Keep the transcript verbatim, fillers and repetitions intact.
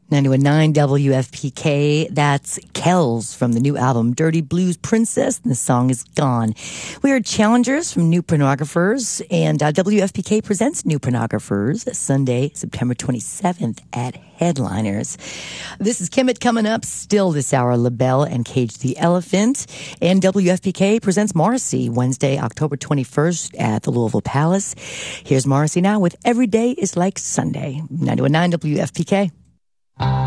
ninety-one point nine W F P K. That's Kells from the new album Dirty Blues Princess, and the song is Gone. We are challengers from New Pornographers, and uh, W F P K presents New Pornographers Sunday, September twenty-seventh at Headliners. This is Kemet coming up still this hour, LaBelle and Cage the Elephant. And W F P K presents Morrissey Wednesday, October twenty-first at the Louisville Palace. Here's Morrissey now with Every Day is Like Sunday. ninety-one point nine W F P K.